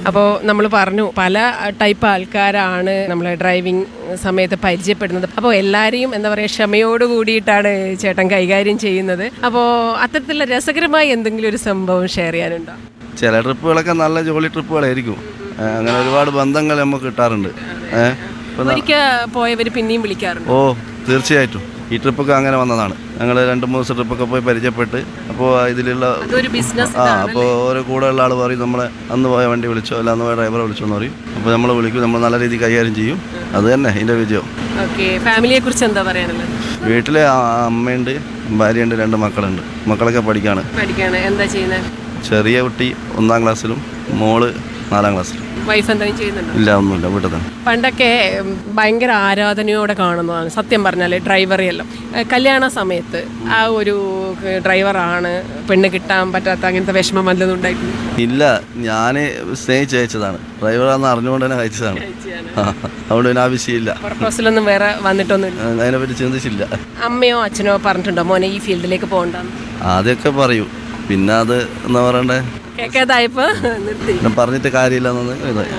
അപ്പോൾ നമ്മൾ പറഞ്ഞു പല ടൈപ്പ് ആൾക്കാരാണ് നമ്മളെ ഡ്രൈവിംഗ് സമയത്ത് പരിചയപ്പെടുന്നത്. അപ്പോൾ എല്ലാവരെയും എന്താ പറയുക ക്ഷമയോട് കൂടിയിട്ടാണ് ചേട്ടൻ കൈകാര്യം ചെയ്യുന്നത്. അപ്പോൾ അത്തരത്തിലുള്ള രസകരമായ എന്തെങ്കിലും ഒരു സംഭവം ഷെയർ ചെയ്യാനുണ്ടോ? ചില ട്രിപ്പുകളൊക്കെ നല്ല ജോളി ട്രിപ്പുകളായിരിക്കും. അങ്ങനെ ഒരുപാട് ബന്ധങ്ങൾ നമുക്ക് കിട്ടാറുണ്ട്. ഒരിക്കൽ പോയവർ പിന്നെയും വിളിക്കാറുണ്ട്. ഓ തീർച്ചയായിട്ടും. ഈ ട്രിപ്പൊക്കെ അങ്ങനെ വന്നതാണ്. ഞങ്ങൾ 2-3 ദിവസം ട്രിപ്പൊക്കെ പോയി പരിചയപ്പെട്ട് അപ്പോൾ ഇതിലുള്ള അപ്പോൾ ഓരോ കൂടെ ഉള്ള ആൾ പറയും നമ്മളെ അന്ന് പോയ വണ്ടി വിളിച്ചോ അല്ല അന്ന് പോയ ഡ്രൈവറെ വിളിച്ചോ എന്ന് പറയും. അപ്പോൾ നമ്മൾ വിളിക്കും, നമ്മൾ നല്ല രീതിയിൽ കൈകാര്യം ചെയ്യും. അത് തന്നെ ഇതിൻ്റെ വിജയം. ഫാമിലിയെ കുറിച്ച് എന്താ പറയാനുള്ളത്? വീട്ടിലെ അമ്മയുണ്ട്, ഭാര്യയുണ്ട്, 2 മക്കളുണ്ട്. മക്കളൊക്കെ പഠിക്കാണ്. എന്താ ചെയ്യുന്നത്? ചെറിയ കുട്ടി 1ാം ക്ലാസ്സിലും മോള് 4ാം ക്ലാസ്സിലും. വൈഫ് എന്തെങ്കിലും ചെയ്യുന്നുണ്ടോ? ഇല്ല, ഒന്നുമില്ല, വീട്ടിൽ തന്നെ. പണ്ടൊക്കെ ഭയങ്കര ആരാധനയോടെ കാണുന്നതാണ് സത്യം പറഞ്ഞാൽ ഡ്രൈവറെല്ലാം. കല്യാണ സമയത്ത് ആ ഒരു ഡ്രൈവറാണ് പെണ്ണ് കിട്ടാൻ പറ്റാത്ത അങ്ങനത്തെ വിഷമം വല്ലതും ഉണ്ടായിട്ടുണ്ട്? ഇല്ല, ഞാൻ സ്നേഹിച്ച് അയച്ചതാണ്. ഡ്രൈവറാണെന്ന് അറിഞ്ഞുകൊണ്ട് തന്നെ അയച്ചതാണ്. അതുകൊണ്ട് പിന്നെ ആവശ്യമില്ല. പ്രൊപ്പോസലൊന്നും വേറെ വന്നിട്ടൊന്നുമില്ല? അതിനെപ്പറ്റി ചിന്തിച്ചില്ല. അമ്മയോ അച്ഛനോ പറഞ്ഞിട്ടുണ്ടോ മോനെ ഈ ഫീൽഡിലേക്ക് പോകണ്ടെന്ന്? ആദ്യമൊക്കെ പറയൂ, പിന്നെ അത് എന്താ പറയണ്ടേ, കേൾക്കാതായപ്പോ നിർത്തി. പറഞ്ഞിട്ട് കാര്യമില്ലെന്ന്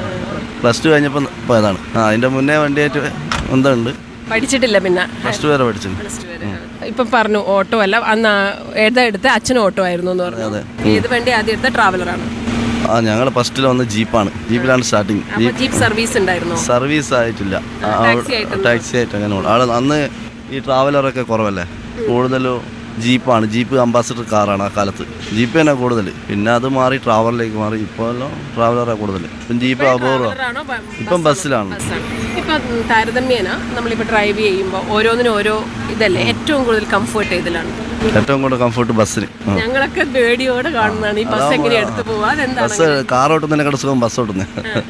+2 കഴിഞ്ഞപ്പോൾ പോയതാണ്. അതിൻ്റെ മുന്നേ വണ്ടിയായിട്ട് എന്തുണ്ട് പഠിച്ചിട്ടില്ല. പിന്നെ +2 വരെ പഠിച്ചു. ഇപ്പം പറഞ്ഞു ഓട്ടോ അല്ല, അന്ന് ഏതാ എടുത്ത് അച്ഛനും ഓട്ടോ ആയിരുന്നു എന്ന് പറഞ്ഞു. അതെ. ഏത് വണ്ടി ആദ്യം എടുത്ത ട്രാവലറാണ്? ഞങ്ങൾ ഫസ്റ്റിൽ വന്ന് ജീപ്പാണ്. ജീപ്പിലാണ് സ്റ്റാർട്ടിങ്. ജീപ്പ് സർവീസ് ഉണ്ടായിരുന്നു? സർവീസ് ആയിട്ടില്ല, ടാക്സി ആയിട്ട് അങ്ങനെ ആള്. അന്ന് ഈ ട്രാവലറൊക്കെ കുറവല്ലേ, കൂടുതലും ജീപ്പാണ്. ജീപ്പ് അംബാസഡർ കാറാണ് ആ കാലത്ത്. ജീപ്പ് തന്നെ കൂടുതൽ. പിന്നെ അത് മാറി ട്രാവലറിലേക്ക് മാറി. ഇപ്പോൾ ട്രാവലറാണ് കൂടുതൽ. ഇപ്പം ജീപ്പ് അപൂർവം. ഇപ്പം ബസ്സിലാണ്. ഇപ്പം താരതമ്യേന നമ്മളിപ്പോൾ ഡ്രൈവ് ചെയ്യുമ്പോൾ ഓരോന്നിനും ഓരോ ഇതല്ലേ, ഏറ്റവും കൂടുതൽ കംഫർട്ട് ഇതിലാണ്? ഏറ്റവും കൂടുതൽ കംഫർട്ട് ബസ്സിന്. ഞങ്ങളൊക്കെ പേടിയോടെ കാണുന്നതാണ് ഈ ബസ് എങ്ങനെ എടുത്തു പോവാൻ. ബസ് കാർ ഓട്ടുന്നതിനെക്കാട്ട് സുഖം ബസ് ഓട്ടുന്നത്.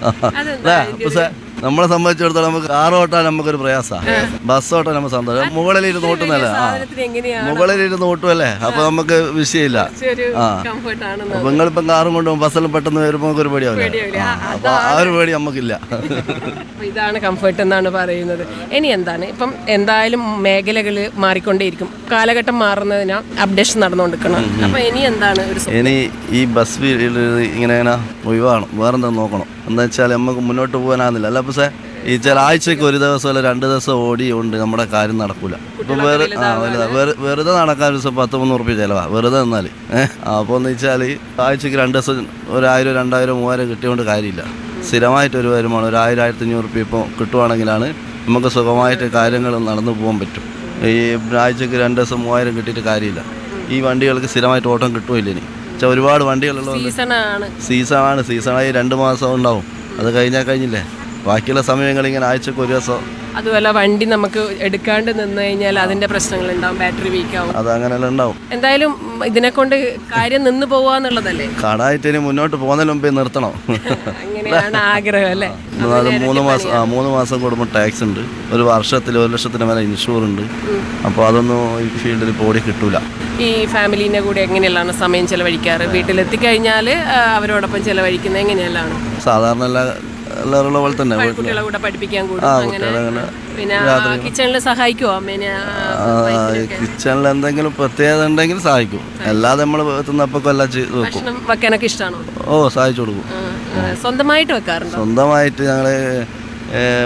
നമ്മളെ സംബന്ധിച്ചിടത്തോളം നമുക്ക് കാർ ഓട്ടാൻ നമുക്കൊരു പ്രയാസമാണ്. ബസ് ഓട്ടാൻ നമുക്ക് സന്തോഷം. മുകളിലിരുന്ന് ഓട്ടുന്നല്ലേ, മുകളിലിരുന്ന് ഓട്ടുമല്ലേ, അപ്പൊ നമുക്ക് വിഷയമില്ല. അപ്പൊ നിങ്ങളിപ്പം കാറും കൊണ്ടുപോകും ബസ്സെല്ലാം പെട്ടെന്ന് വരുമ്പോൾ നമുക്ക് ഒരു പേടിയാവില്ല. അപ്പൊ ആ ഒരു പേടി നമുക്കില്ല. ഇതാണ് കംഫർട്ട് എന്നാണ് പറയുന്നത്. ഇനി എന്താണ്, ഇപ്പം എന്തായാലും മേഖലകൾ മാറിക്കൊണ്ടേയിരിക്കും, കാലഘട്ടം മാറുന്നതിനാ അപ്ഡേഷൻ നടന്നുകൊണ്ടിരിക്കണം. അപ്പൊ ഇനി എന്താണ് ഇനി ഈ ബസ് ഇങ്ങനെ ഒഴിവാകണം, വേറെന്താ നോക്കണം. എന്താ വെച്ചാൽ നമുക്ക് മുന്നോട്ട് പോകാനാകുന്നില്ല. അല്ല പക്ഷേ ഈ ചില ആഴ്ചക്ക് 1 ദിവസം അല്ല 2 ദിവസം ഓടിയുണ്ട് നമ്മുടെ കാര്യം നടക്കൂല. ഇപ്പം വെറുതെ നടക്കാൻ ഒരു 10-3 റുപ്യ ചിലവാണ് വെറുതെ നിന്നാൽ. അപ്പോൾ എന്ന് വെച്ചാൽ ആഴ്ചക്ക് 2 ദിവസം 1000, 2000, 3000 കിട്ടിയോണ്ട് കാര്യമില്ല. സ്ഥിരമായിട്ട് ഒരു വരുമാനം 1000, 1500 റുപ്യ ഇപ്പോൾ കിട്ടുവാണെങ്കിലാണ് നമുക്ക് സുഖമായിട്ട് കാര്യങ്ങൾ നടന്നു പോകാൻ പറ്റും. ഈ ആഴ്ചക്ക് 2 ദിവസം 3000 കിട്ടിയിട്ട് കാര്യമില്ല. ഈ വണ്ടികൾക്ക് സ്ഥിരമായിട്ട് ഓട്ടം കിട്ടുമില്ല. ഇനി വെച്ചാൽ ഒരുപാട് വണ്ടികളുള്ളതുകൊണ്ട് സീസണായി 2 മാസം ഉണ്ടാവും. അത് കഴിഞ്ഞില്ലേ. ബാക്കിയുള്ള സമയങ്ങൾ ഇങ്ങനെ ആഴ്ചക്ക് 1 ദിവസം. അതുപോലെ വണ്ടി നമുക്ക് എടുക്കാണ്ട് നിന്ന് കഴിഞ്ഞാൽ അതിന്റെ പ്രശ്നങ്ങൾ ഉണ്ടാവും, ബാറ്ററി വീക്ക് ആവും, അത് അങ്ങനെയെല്ലാം ഉണ്ടാവും. എന്തായാലും ഇതിനെ കൊണ്ട് കാര്യം നിന്ന് പോവാന്നുള്ളതല്ലേ. കടായിട്ട് ഇനി മുന്നോട്ട് പോകുന്നതിന് മുമ്പേ നിർത്തണം, അങ്ങനെയാണ് ആഗ്രഹം അല്ലേ. അത് 3 മാസം കൂടുമ്പോൾ ടാക്സ് ഉണ്ട്. ഒരു വർഷത്തിൽ 1 ലക്ഷത്തിന് മേലെ ഇൻഷൂർ ഉണ്ട്. അപ്പോൾ അതൊന്നും ഈ ഫീൽഡിൽ ഓടി കിട്ടൂല. ഈ ഫാമിലീൻ്റെ കൂടെ എങ്ങനെയല്ലാണ് സമയം ചെലവഴിക്കാറ്? വീട്ടിലെത്തിക്കഴിഞ്ഞാൽ അവരോടൊപ്പം ചെലവഴിക്കുന്നത് എങ്ങനെയല്ലാണ്? സാധാരണ എല്ലാവരുള്ള പോലെ തന്നെ കുട്ടികളെ കൂടെ പഠിപ്പിക്കാൻ കൂടും. പിന്നെ കിച്ചണിൽ സഹായിക്കുമോ അമ്മേനെ? കിച്ചണിൽ എന്തെങ്കിലും പ്രത്യേകത ഉണ്ടെങ്കിൽ സഹായിക്കും. അല്ലാതെ നമ്മൾ എത്തുന്നപ്പോൾ എല്ലാം ചെയ്ത് വെക്കും. വെക്കാനൊക്കെ ഇഷ്ടമാണോ? ഓ, സഹായിച്ചു കൊടുക്കും. സ്വന്തമായിട്ട് വെക്കാറുണ്ടോ? സ്വന്തമായിട്ട് ഞങ്ങൾ